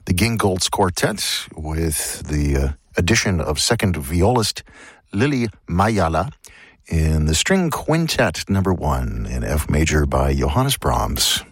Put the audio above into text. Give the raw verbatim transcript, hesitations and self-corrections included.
the Gingolds Quartet with the uh, addition of second violist Lily Mayala in the String Quintet number one in F major by Johannes Brahms.